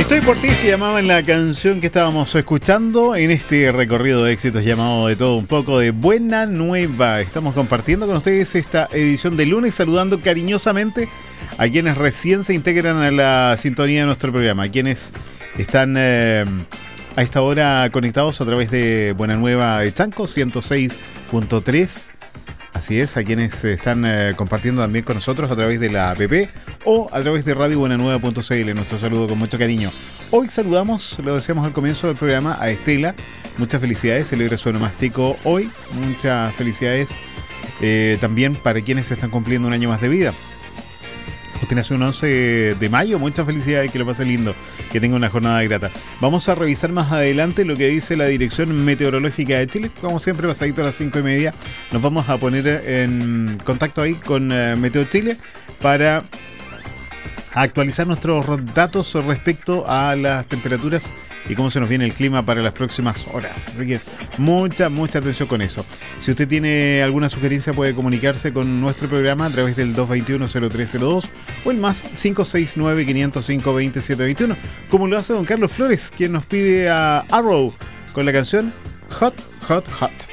Estoy por ti, se llamaba en la canción que estábamos escuchando en este recorrido de éxitos llamado de todo un poco de Buena Nueva. Estamos compartiendo con ustedes esta edición de lunes, saludando cariñosamente a quienes recién se integran a la sintonía de nuestro programa, a quienes están a esta hora conectados a través de Buena Nueva de Chanco 106.3. Así es, a quienes están compartiendo también con nosotros a través de la app o a través de radiobuenanueva.cl. Nuestro saludo con mucho cariño. Hoy saludamos, lo decíamos al comienzo del programa, a Estela. Muchas felicidades, celebra su onomástico hoy. Muchas felicidades también para quienes están cumpliendo un año más de vida. Usted nació un 11 de mayo, muchas felicidades, que lo pase lindo, que tenga una jornada grata. Vamos a revisar más adelante lo que dice la Dirección Meteorológica de Chile. Como siempre, pasadito a las 5:30, nos vamos a poner en contacto ahí con Meteo Chile para actualizar nuestros datos respecto a las temperaturas y cómo se nos viene el clima para las próximas horas. Así que mucha atención con eso. Si usted tiene alguna sugerencia, puede comunicarse con nuestro programa a través del 221-0302 o el más 569-505-2721, como lo hace don Carlos Flores, quien nos pide a Arrow con la canción Hot, Hot, Hot.